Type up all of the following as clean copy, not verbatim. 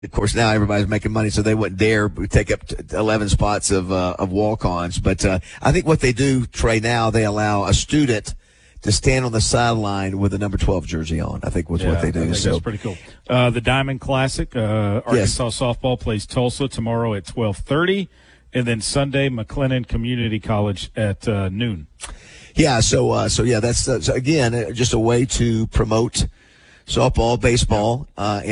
Of course, now everybody's making money, so they wouldn't dare take up 11 spots of walk-ons. But I think what they do, Trey, now they allow a student to stand on the sideline with a number 12 jersey on. I think was what they do. I think so that's pretty cool. The Diamond Classic, Arkansas softball plays Tulsa tomorrow at 12:30, and then Sunday McLennan Community College at noon. Yeah, so that's so again just a way to promote softball, baseball,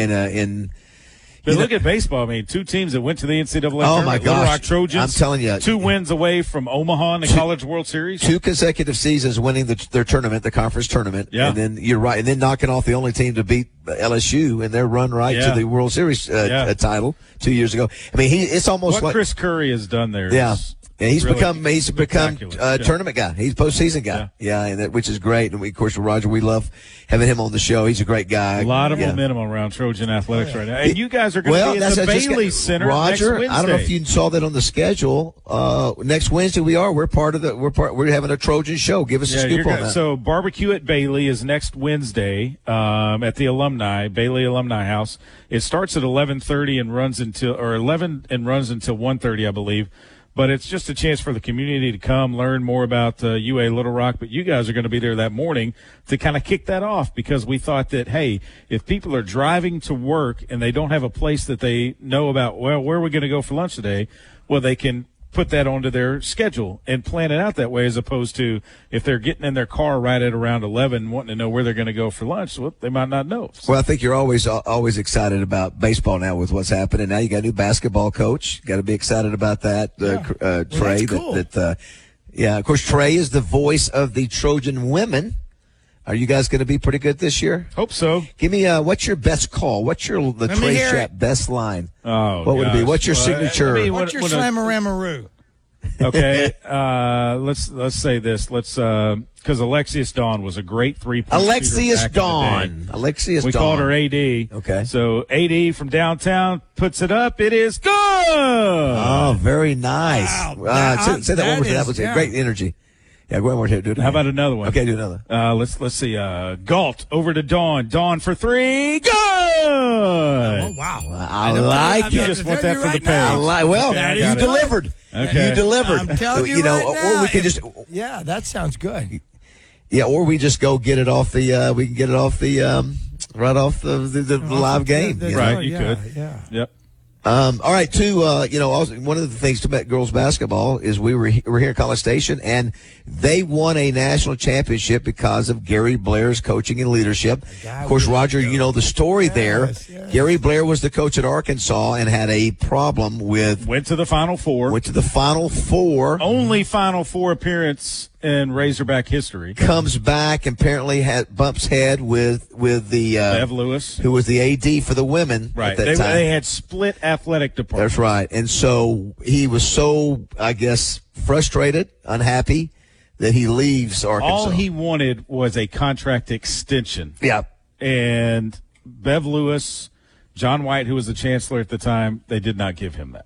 But look at baseball. I mean, two teams that went to the NCAA tournament. Oh, my gosh. Little Rock Trojans. I'm telling you. 2 wins away from Omaha in the College World Series. 2 consecutive seasons winning their tournament, the conference tournament. Yeah. And then you're right. And then knocking off the only team to beat LSU in their run to the World Series title 2 years ago. I mean, it's almost what like Chris Curry has done there. Yeah. And he's really become tournament guy. He's postseason guy. Yeah, which is great. And of course, Roger, we love having him on the show. He's a great guy. A lot of momentum around Trojan athletics right now. And you guys are going to be at the Bailey Center Roger, next Wednesday. I don't know if you saw that on the schedule. Next Wednesday we're having a Trojan show. Give us a scoop on that. So Barbecue at Bailey is next Wednesday at the Bailey Alumni House. It starts at 11:30 and runs until 1:30, I believe. But it's just a chance for the community to come learn more about UA Little Rock. But you guys are going to be there that morning to kind of kick that off, because we thought that, hey, if people are driving to work and they don't have a place that they know about, well, where are we going to go for lunch today? Well, they can put that onto their schedule and plan it out that way, as opposed to if they're getting in their car right at around 11 wanting to know where they're going to go for lunch, well, they might not know. Well, I think you're always excited about baseball now with what's happening. Now you got a new basketball coach. Got to be excited about that, Trey. Well, cool. Of course, Trey is the voice of the Trojan women. Are you guys going to be pretty good this year? Hope so. Give me what's your best call? What's the Trey Shapp best line? Oh, what would it be? What's your signature? What's your slamaramaroo? Okay, let's say this. Because Alexius Dawn was a great 3-point Alexius shooter back Dawn. in the day. Alexius we Dawn. called her AD. Okay. So AD from downtown puts it up. It is good. Oh, very nice. Wow. Say that one more time. That was great energy. Yeah, go one more time. Do it again. How about another one? Okay, do another. Let's see. Galt over to Dawn. Dawn for 3. Good. Oh, wow. I like it. You just want that for the page. You delivered. Okay. You delivered. I'm telling you right now. Or we can just. Yeah, that sounds good. Yeah, or we just go get it off the. We can get it off the. Right off the live game. Right, you could. Yeah. Yep. All right, one of the things to Met girls basketball is we're here at College Station, and they won a national championship because of Gary Blair's coaching and leadership. Of course, Roger, you know the story there. Yes. Gary Blair was the coach at Arkansas and had a problem with. Went to the Final Four. Only Final Four appearance in Razorback history. Comes back and apparently bumps head with the Bev Lewis, who was the AD for the women. Right. At that time. They had split athletic departments. That's right. And so he was so, I guess, frustrated, unhappy that he leaves Arkansas. All he wanted was a contract extension. Yeah. And Bev Lewis, John White, who was the chancellor at the time, they did not give him that.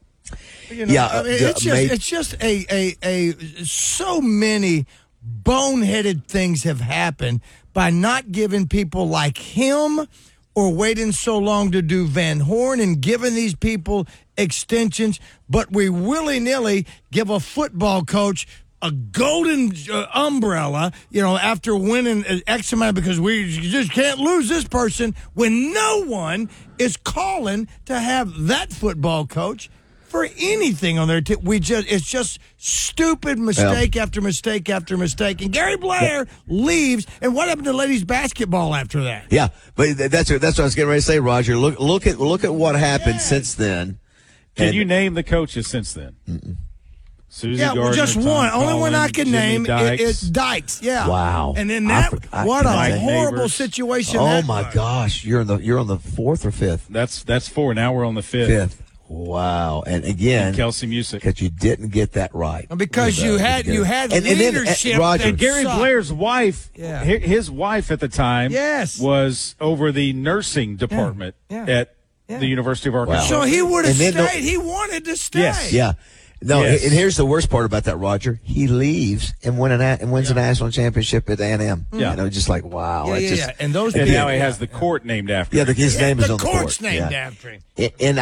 It's just so many boneheaded things have happened by not giving people like him, or waiting so long to do Van Horn and giving these people extensions, but we willy-nilly give a football coach a golden umbrella, after winning X amount, because we just can't lose this person, when no one is calling to have that football coach for anything on their team. It's just stupid mistake after mistake after mistake. And Gary Blair leaves, and what happened to ladies basketball after that? Yeah, but that's what I was getting ready to say, Roger. Look at what happened since then. Can you name the coaches since then? Mm-mm. Susie Gardner, just Tom one. Only one I can Jimmy name Dykes. is Dykes. Yeah. Wow. And then what a horrible Neighbors. situation. Oh my gosh, you're on the fourth or fifth. That's 4. Now we're on the 5th. Fifth. Wow. And again, Kelsey Music, because you didn't get that right. Because you had leadership. Roger, and Gary sucked. Blair's wife, his wife at the time, Yes. was over the nursing department at the University of Arkansas. So he would have And then stayed. He wanted to stay. Yes. Yeah. No, Yes. and here's the worst part about that, Roger. He leaves and wins a national championship at A&M. Yeah. You know, just like, wow. Yeah, that's yeah, just, yeah. And those And people, now he has the court named after Yeah, him. his name is the on the court's court. named Yeah. after him. And